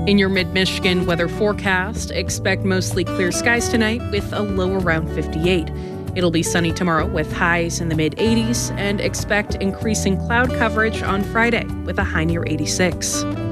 In your mid-Michigan weather forecast, expect mostly clear skies tonight with a low around 58. It'll be sunny tomorrow with highs in the mid-80s and expect increasing cloud coverage on Friday with a high near 86.